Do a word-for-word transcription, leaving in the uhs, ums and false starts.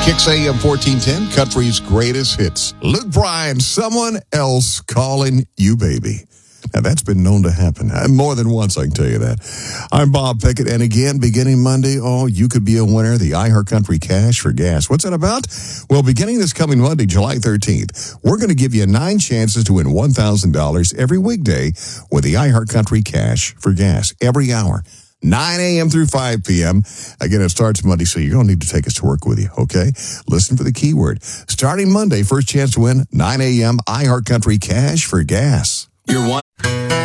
Kicks A M fourteen ten, country's greatest hits. Luke Bryan, Someone Else Calling You Baby. Now, that's been known to happen. More than once, I can tell you that. I'm Bob Pickett, and again, beginning Monday, oh, you could be a winner, the iHeartCountry Cash for Gas. What's that about? Well, beginning this coming Monday, July thirteenth, we're going to give you nine chances to win one thousand dollars every weekday with the iHeartCountry Cash for Gas every hour. nine a.m. through five p.m. Again, it starts Monday, so you're going to need to take us to work with you, okay? Listen for the keyword. Starting Monday, first chance to win, nine a.m. iHeartCountry Cash for Gas. You're one.